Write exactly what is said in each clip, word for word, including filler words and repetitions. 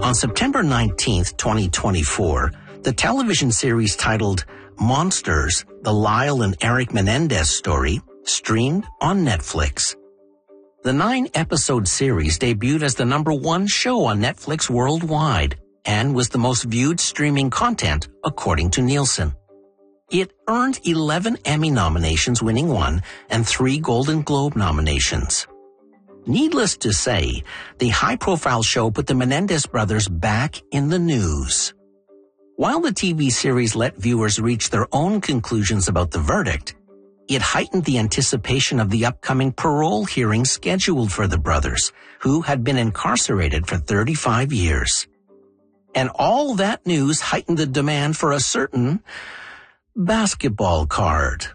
On September nineteenth, twenty twenty-four, the television series titled Monsters, the Lyle and Eric Menendez story, streamed on Netflix. The nine-episode series debuted as the number one show on Netflix worldwide and was the most viewed streaming content according to Nielsen. It earned eleven Emmy nominations, winning one, and three Golden Globe nominations. Needless to say, the high-profile show put the Menendez brothers back in the news. While the T V series let viewers reach their own conclusions about the verdict, it heightened the anticipation of the upcoming parole hearing scheduled for the brothers, who had been incarcerated for thirty-five years. And all that news heightened the demand for a certain basketball card.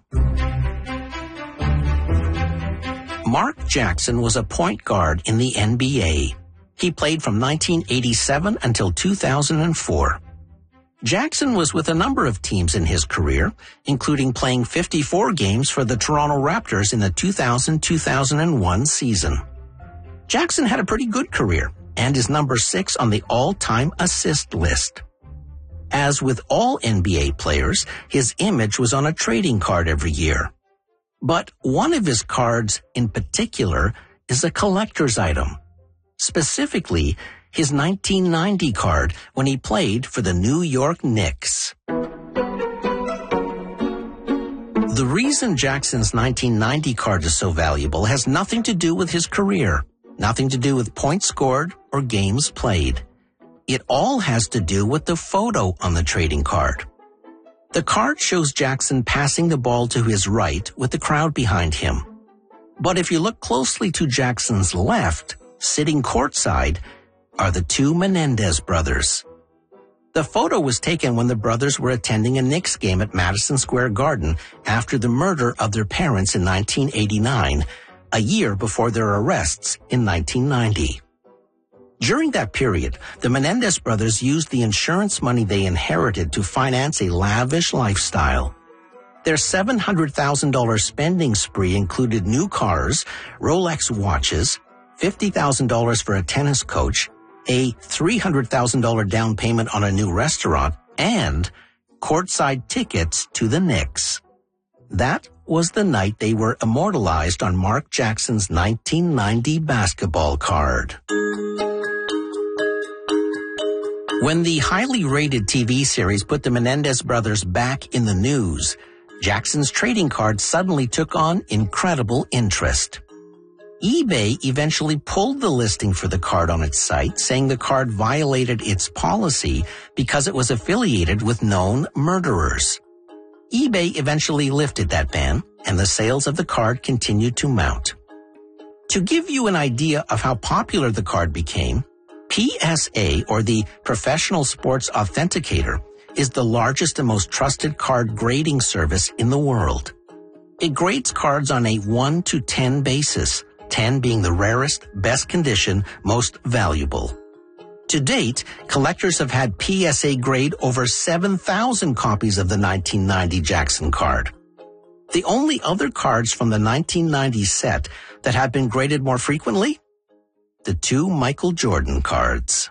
Mark Jackson was a point guard in the N B A. He played from nineteen eighty-seven until two thousand four. Jackson was with a number of teams in his career, including playing fifty-four games for the Toronto Raptors in the two thousand two thousand one season. Jackson had a pretty good career and is number six on the all-time assist list. As with all N B A players, his image was on a trading card every year. But one of his cards in particular is a collector's item. Specifically, his nineteen ninety card when he played for the New York Knicks. The reason Jackson's nineteen ninety card is so valuable has nothing to do with his career, nothing to do with points scored or games played. It all has to do with the photo on the trading card. The card shows Jackson passing the ball to his right with the crowd behind him. But if you look closely to Jackson's left, sitting courtside, are the two Menendez brothers. The photo was taken when the brothers were attending a Knicks game at Madison Square Garden after the murder of their parents in nineteen eighty-nine, a year before their arrests in nineteen ninety. During that period, the Menendez brothers used the insurance money they inherited to finance a lavish lifestyle. Their seven hundred thousand dollars spending spree included new cars, Rolex watches, fifty thousand dollars for a tennis coach, a three hundred thousand dollars down payment on a new restaurant, and courtside tickets to the Knicks. That was the night they were immortalized on Mark Jackson's nineteen ninety basketball card. When the highly rated T V series put the Menendez brothers back in the news, Jackson's trading card suddenly took on incredible interest. eBay eventually pulled the listing for the card on its site, saying the card violated its policy because it was affiliated with known murderers. eBay eventually lifted that ban, and the sales of the card continued to mount. To give you an idea of how popular the card became, P S A, or the Professional Sports Authenticator, is the largest and most trusted card grading service in the world. It grades cards on a one to ten basis, ten being the rarest, best condition, most valuable. To date, collectors have had P S A grade over seven thousand copies of the nineteen ninety Jackson card. The only other cards from the nineteen ninety set that have been graded more frequently? The two Michael Jordan cards.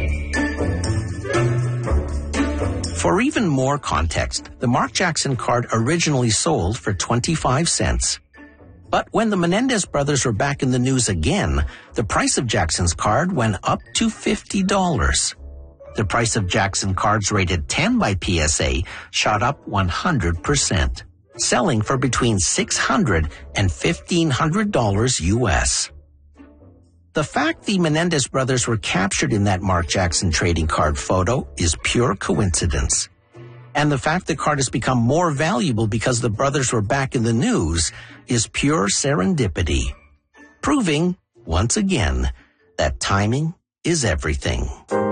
For even more context, the Mark Jackson card originally sold for twenty-five cents. But when the Menendez brothers were back in the news again, the price of Jackson's card went up to fifty dollars. The price of Jackson cards rated ten by P S A shot up one hundred percent, selling for between six hundred dollars and fifteen hundred dollars U S. The fact the Menendez brothers were captured in that Mark Jackson trading card photo is pure coincidence. And the fact the card has become more valuable because the brothers were back in the news is pure serendipity, proving, once again, that timing is everything.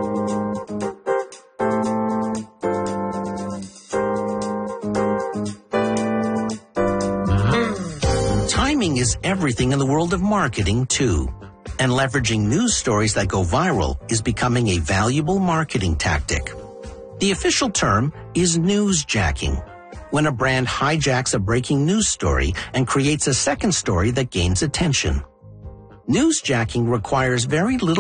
Timing is everything in the world of marketing, too. And leveraging news stories that go viral is becoming a valuable marketing tactic. The official term is newsjacking, when a brand hijacks a breaking news story and creates a second story that gains attention. Newsjacking requires very little